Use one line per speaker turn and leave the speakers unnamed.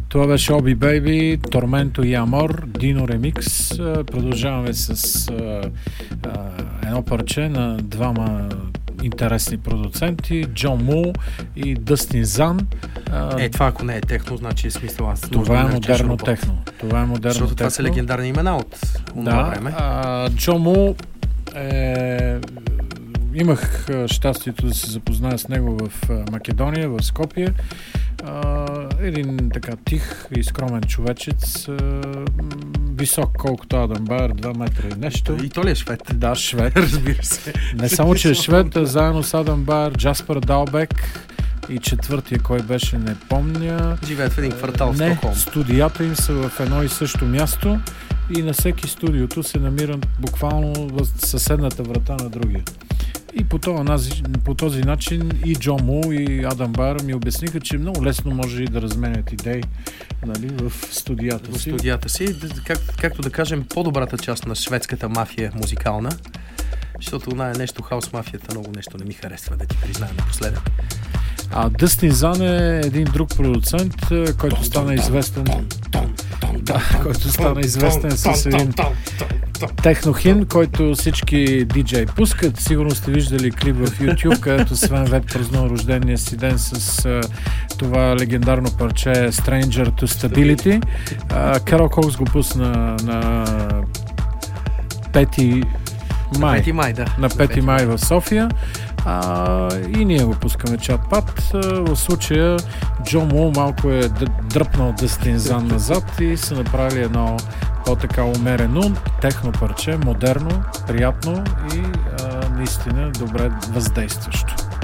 Това беше Obi Baby, Tormento и Amor, Dino Remix. Продължаваме с едно парче на двама интересни продуценти, Джон Му и Дъстин Зан.
Това ако не е техно, значи е смисъл.
Това е модерно техно.
Защото това са легендарни имена от това време.
Джон Му имах щастието да се запозная с него в Македония, в Скопие. Един така тих и скромен човечец, висок колкото Адам Байер, 2 метра и нещо.
И то ли е швед?
Да, швед.
Разбира се.
Не само, че е швед, заедно с Адам Байер, Джаспер Далбек и четвъртия, кой беше, не помня.
Живеят в един квартал в Стокхолм.
Студията им са в едно и също място и на всеки студиото се намират буквално в съседната врата на другия. И по този начин и Джон Му и Адам Байер ми обясниха, че много лесно може и да разменят идеи, нали, в студията си.
В студията си, както да кажем, по-добрата част на шведската мафия музикална, защото нещо хаус мафията много нещо не ми харесва, да ти признаем напоследък.
Дъстин Зан е един друг продуцент, който стана известен с един технохин, който всички диджеи пускат. Сигурно сте виждали клип в YouTube, където Свен Вет празнува рождения си ден с това легендарно парче Stranger to Stability. Карл Кокс го пусна на 5 май. На 5 май в София. И ние го пускаме чат-пат. В случая Джон Му малко е дръпнал Дъстин Зан назад и са направили едно по-така умерено техно парче, модерно, приятно и наистина добре въздействащо.